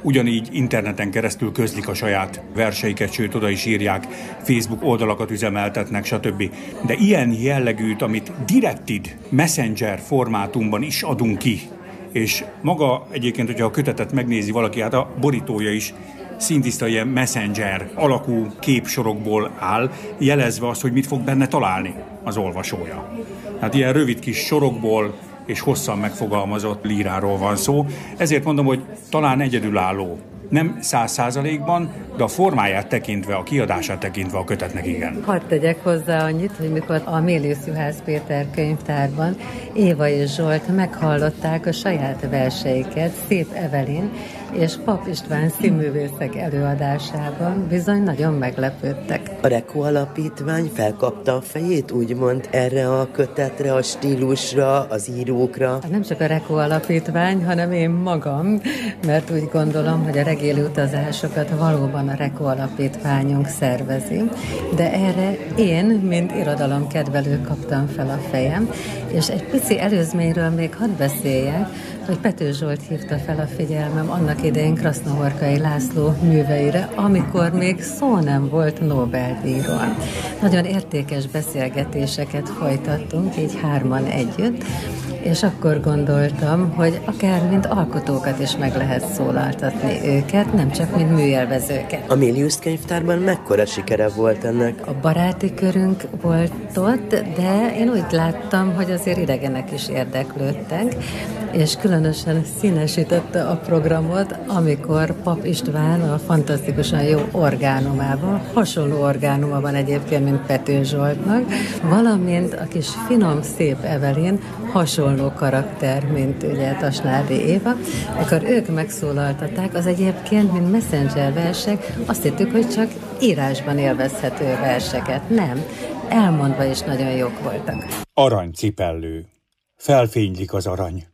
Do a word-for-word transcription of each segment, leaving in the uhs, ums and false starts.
ugyanígy interneten keresztül közlik a saját verseiket, sőt oda is írják, Facebook oldalakat üzemeltetnek, stb. De ilyen jellegűt, amit Directed Messenger formátumban is adunk ki, és maga egyébként, hogyha a kötetet megnézi valaki, hát a borítója is szintiszta ilyen messenger alakú képsorokból áll, jelezve azt, hogy mit fog benne találni az olvasója. Hát ilyen rövid kis sorokból és hosszan megfogalmazott líráról van szó. Ezért mondom, hogy talán egyedülálló. Nem száz százalékban, de a formáját tekintve, a kiadását tekintve a kötetnek igen. Hadd tegyek hozzá annyit, hogy mikor a Mélius Juhász Péter könyvtárban Éva és Zsolt meghallották a saját verseiket Szép Evelyn és Pap István színművészek előadásában, bizony nagyon meglepődtek. A Reko Alapítvány felkapta a fejét, úgymond erre a kötetre, a stílusra, az írókra. Nem csak a Reko Alapítvány, hanem én magam, mert úgy gondolom, hogy a regéli utazásokat valóban a Reko Alapítványunk szervezi, de erre én, mint irodalomkedvelő kaptam fel a fejem, és egy pici előzményről még hadd beszéljek, hogy Pető Zsolt hívta fel a figyelmem annak idején Krasznahorkai László műveire, amikor még szó nem volt Nobel-díjról. Nagyon értékes beszélgetéseket folytattunk, így hárman együtt, és akkor gondoltam, hogy akár mint alkotókat is meg lehet szólaltatni őket, nem csak mint műélvezőket. A Mélius könyvtárban mekkora sikere volt ennek? A baráti körünk volt ott, de én úgy láttam, hogy azért idegenek is érdeklődtek, és különösen színesítette a programot, amikor Pap István a fantasztikusan jó orgánumában, hasonló orgánuma van egyébként, mint Pető Zsoltnak, valamint a kis finom, szép Evelyn hasonló karakter, mint ugye Tasnádi Éva. Amikor ők megszólaltatták, az egyébként, mint messenger versek, azt hittük, hogy csak írásban élvezhető verseket. Nem, elmondva is nagyon jók voltak. Aranycipellő. Felfénylik az arany.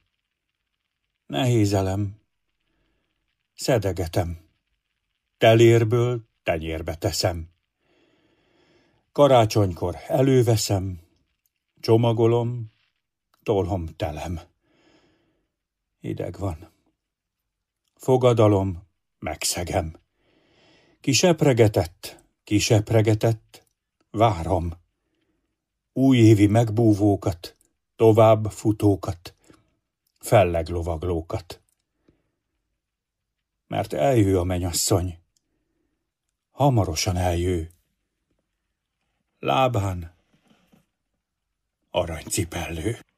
Nehéz elem. Szedegetem. Telérből tenyérbe teszem. Karácsonykor előveszem, csomagolom, tolhom telem. Hideg van. Fogadalom, megszegem. Kisepregetett, kisepregetett, várom. Újévi megbúvókat, tovább futókat, felleglovaglókat. Mert eljő a mennyasszony. Hamarosan eljő. Lábán aranycipellő.